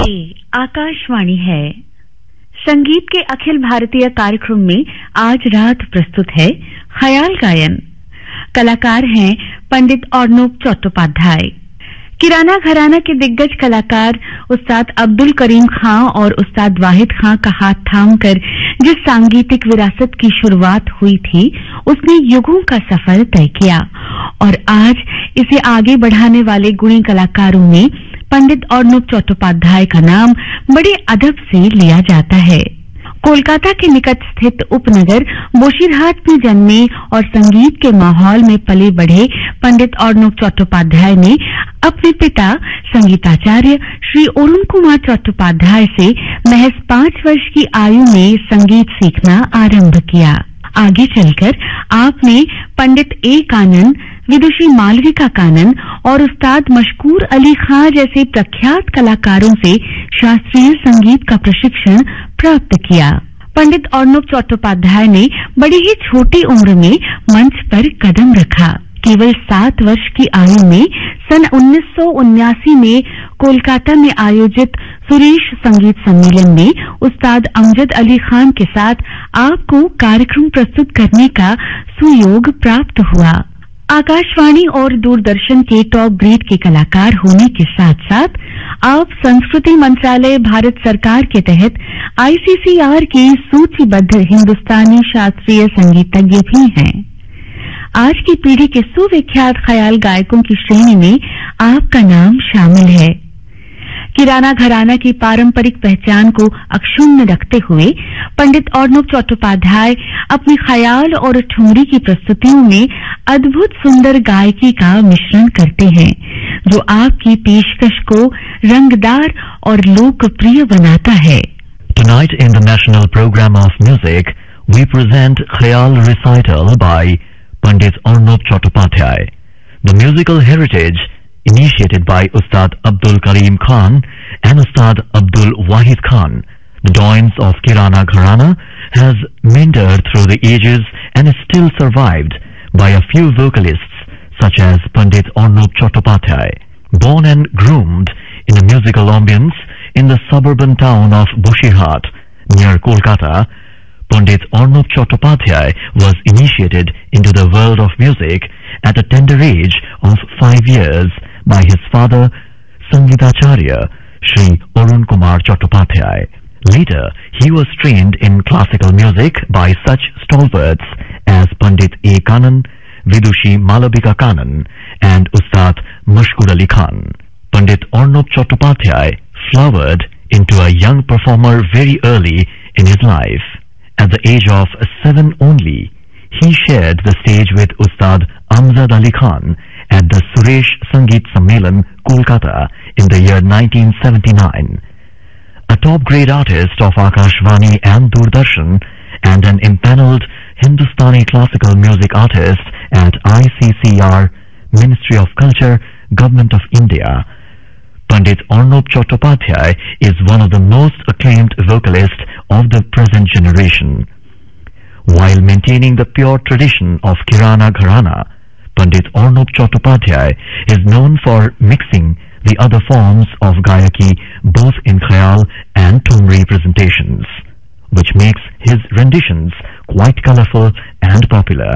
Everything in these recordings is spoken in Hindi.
ये आकाशवाणी है। संगीत के अखिल भारतीय कार्यक्रम में आज रात प्रस्तुत है ख्याल गायन। कलाकार हैं पंडित अर्नब चट्टोपाध्याय। किराना घराना के दिग्गज कलाकार उस्ताद अब्दुल करीम खां और उस्ताद वाहिद खां का हाथ थामकर जिस सांगीतिक विरासत की शुरुआत हुई थी, उसने युगों का सफर तय किया और आज इसे आगे बढ़ाने वाले गुणी कलाकारों में पंडित अर्नब चट्टोपाध्याय का नाम बड़े अदब से लिया जाता है। कोलकाता के निकट स्थित उपनगर बोशीरहाट में जन्मे और संगीत के माहौल में पले बढ़े पंडित अर्नब चट्टोपाध्याय ने अपने पिता संगीताचार्य श्री अरुण कुमार चट्टोपाध्याय से महज 5 वर्ष की आयु में संगीत सीखना आरंभ किया। आगे चलकर आपने पंडित ए कानन, विदुषी मालविका कानन और उस्ताद मशकूर अली खां जैसे प्रख्यात कलाकारों से शास्त्रीय संगीत का प्रशिक्षण प्राप्त किया। पंडित अर्नब चट्टोपाध्याय ने बड़ी ही छोटी उम्र में मंच पर कदम रखा। केवल 7 वर्ष की आयु में सन 1979 में कोलकाता में आयोजित सुरेश संगीत सम्मेलन में उस्ताद अमजद अली खान के साथ आपको कार्यक्रम प्रस्तुत करने का सुयोग प्राप्त हुआ। आकाशवाणी और दूरदर्शन के टॉप ग्रेड के कलाकार होने के साथ साथ आप संस्कृति मंत्रालय भारत सरकार के तहत ICCR के सूचीबद्ध हिंदुस्तानी शास्त्रीय संगीतज्ञ भी हैं। आज की पीढ़ी के सुविख्यात ख्याल गायकों की श्रेणी में आपका नाम शामिल है। किराना घराना की पारंपरिक पहचान को अक्षुण्ण रखते हुए पंडित अर्नब चट्टोपाध्याय अपनी ख्याल और ठुमरी की प्रस्तुतियों में अद्भुत सुंदर गायकी का मिश्रण करते हैं, जो आपकी पेशकश को रंगदार और लोकप्रिय बनाता है। Tonight in the national program of music, we present Khayal recital by Pandit Arnab Chattopadhyay. The musical heritage initiated by Ustad Abdul Karim Khan and Ustad Abdul Wahid Khan, the doins of Kirana Gharana, has meandered through the ages and is still survived by a few vocalists such as Pandit Arnab Chattopadhyay. Born and groomed in a musical ambience in the suburban town of Boshirhat near Kolkata, Pandit Arnab Chattopadhyay was initiated into the world of music at a tender age of 5 years by his father, Sangeetacharya Shri Arun Kumar Chattopadhyay. Later, he was trained in classical music by such stalwarts as Pandit A. Kanan, Vidushi Malabika Kanan, and Ustad Mashkur Ali Khan. Pandit Arnab Chattopadhyay flowered into a young performer very early in his life. At the age of 7 only, he shared the stage with Ustad Amjad Ali Khan at the Suresh Sangeet Sammelan, Kolkata in the year 1979. A top-grade artist of Akashvani and Doordarshan and an impaneled Hindustani classical music artist at ICCR, Ministry of Culture, Government of India, Pandit Arnab Chattopadhyay is one of the most acclaimed vocalists of the present generation. While maintaining the pure tradition of Kirana Gharana, Pandit Arnab Chattopadhyay is known for mixing the other forms of Gayaki both in Khayal and Thumri presentations, which makes his renditions quite colorful and popular.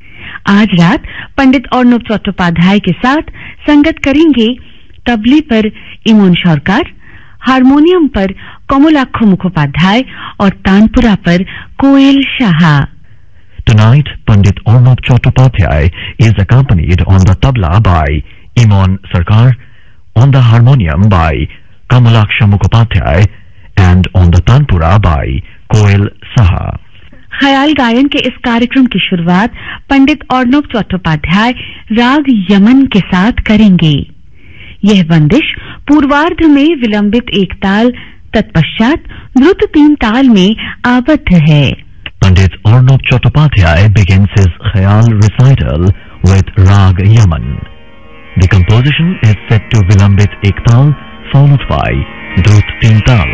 आज रात पंडित अर्नब चट्टोपाध्याय के साथ संगत करेंगे तबले पर इमोन सरकार, हारमोनियम पर कमलाक्ष मुखोपाध्याय और तानपुरा पर कोयल Shah. Tonight, Pandit Arnab Chattopadhyay is accompanied on the tabla by Imon Sarkar, on the harmonium by Kamalaksha Mukhopadhyay, and on the tanpura by Koel Saha. ख्याल गायन के इस कार्यक्रम की शुरुआत पंडित अर्नब चट्टोपाध्याय राग यमन के साथ करेंगे। यह बंदिश पूर्वार्ध में विलंबित 1 ताल, तत्पश्चात द्रुत 3 ताल में आबद्ध है। Pandit Arnab Chattopadhyay begins his Khayal recital with Rag Yaman. The composition is set to Vilambit 1 tal followed by Drut 3 tal.